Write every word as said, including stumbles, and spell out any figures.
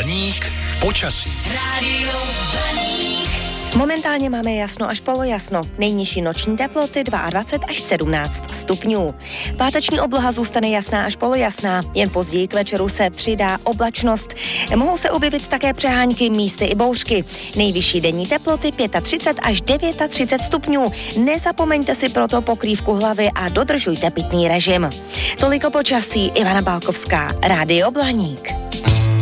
Blaník počasí. Rádio Blaník. Momentálně máme jasno až polojasno. Nejnižší noční teploty dvacet dva až sedmnáct stupňů. Páteční obloha zůstane jasná až polojasná. Jen později k večeru se přidá oblačnost. Mohou se objevit také přehánky, místy i bouřky. Nejvyšší denní teploty třicet pět až třicet devět stupňů. Nezapomeňte si proto pokrývku hlavy a dodržujte pitný režim. Toliko počasí, Ivana Balkovská, Rádio Blaník.